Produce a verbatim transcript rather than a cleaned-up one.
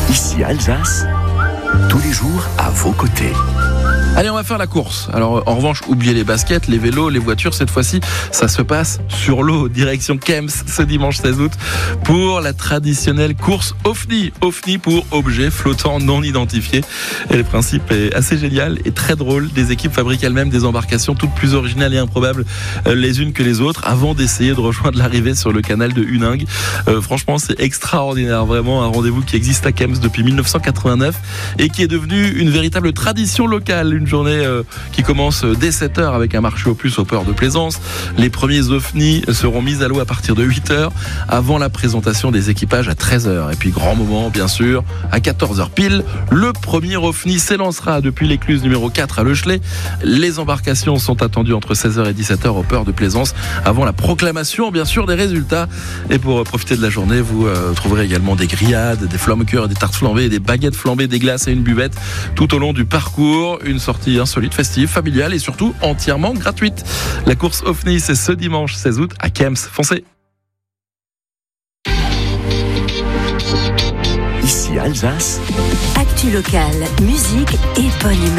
Ici Alsace, tous les jours à vos côtés. Allez, on va faire la course. Alors, en revanche, oubliez les baskets, les vélos, les voitures. Cette fois-ci, ça se passe sur l'eau, direction Kems, ce dimanche seize août, pour la traditionnelle course OFNI. OFNI pour objet flottant non identifié. Et le principe est assez génial et très drôle. Des équipes fabriquent elles-mêmes des embarcations toutes plus originales et improbables les unes que les autres avant d'essayer de rejoindre l'arrivée sur le canal de Huningue. Euh, franchement, c'est extraordinaire. Vraiment un rendez-vous qui existe à Kems depuis mille neuf cent quatre-vingt-neuf et qui est devenu une véritable tradition locale. Une journée euh, qui commence dès sept heures avec un marché aux puces au port de Plaisance. Les premiers OFNI seront mis à l'eau à partir de huit heures avant la présentation des équipages à treize heures. Et puis grand moment bien sûr, à quatorze heures pile, le premier OFNI s'élancera depuis l'écluse numéro quatre à Le Chelet. Les embarcations sont attendues entre seize heures et dix-sept heures au port de Plaisance avant la proclamation bien sûr des résultats. Et pour profiter de la journée, vous euh, trouverez également des grillades, des flammes-cœurs, des tartes flambées, des baguettes flambées, des glaces et une buvette tout au long du parcours. Une sortie insolite, festive, familiale et surtout entièrement gratuite. La course OFNI, c'est ce dimanche seize août à Kems. Foncez! Ici Alsace. Actu locale, musique et bonne humeur.